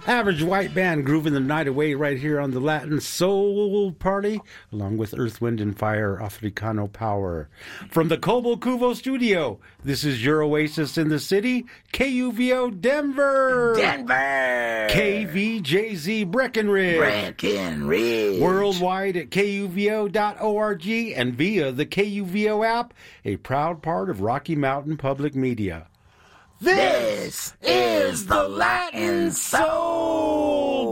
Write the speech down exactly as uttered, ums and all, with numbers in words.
Average White Band grooving the night away right here on the Latin Soul Party, along with Earth, Wind, and Fire, Africano Power. From the Cobo Cuvo studio, this is your oasis in the city, K U V O Denver! Denver! K V J Z Breckenridge! Breckenridge! Worldwide at K U V O dot org and via the K U V O app, a proud part of Rocky Mountain Public Media. This is the Latin Soul!